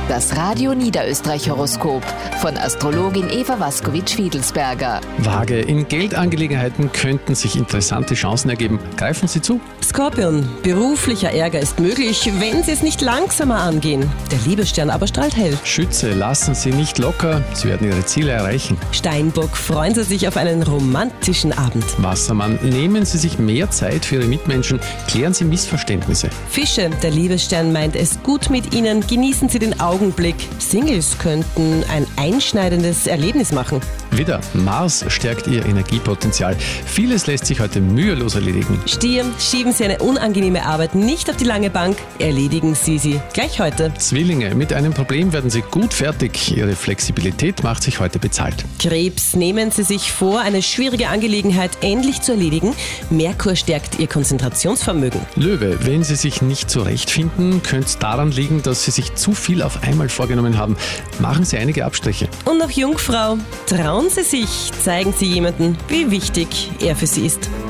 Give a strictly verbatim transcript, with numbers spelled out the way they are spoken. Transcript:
Das Radio Niederösterreich-Horoskop von Astrologin Eva Waskowitsch-Fiedelsberger. Waage, in Geldangelegenheiten könnten sich interessante Chancen ergeben. Greifen Sie zu. Skorpion, beruflicher Ärger ist möglich, wenn Sie es nicht langsamer angehen. Der Liebesstern aber strahlt hell. Schütze, lassen Sie nicht locker, Sie werden Ihre Ziele erreichen. Steinbock, freuen Sie sich auf einen romantischen Abend. Wassermann, nehmen Sie sich mehr Zeit für Ihre Mitmenschen, klären Sie Missverständnisse. Fische, der Liebesstern meint es gut mit Ihnen, genießen Sie den Augenblick. Singles könnten ein einschneidendes Erlebnis machen. Widder, Mars stärkt Ihr Energiepotenzial. Vieles lässt sich heute mühelos erledigen. Stier, schieben Sie eine unangenehme Arbeit nicht auf die lange Bank, erledigen Sie sie gleich heute. Zwillinge, mit einem Problem werden Sie gut fertig. Ihre Flexibilität macht sich heute bezahlt. Krebs, nehmen Sie sich vor, eine schwierige Angelegenheit endlich zu erledigen. Merkur stärkt Ihr Konzentrationsvermögen. Löwe, wenn Sie sich nicht zurechtfinden, könnte es daran liegen, dass Sie sich zu viel auf einmal vorgenommen haben. Machen Sie einige Abstriche. Und noch Jungfrau, trauen Sie sich, zeigen Sie jemanden, wie wichtig er für Sie ist.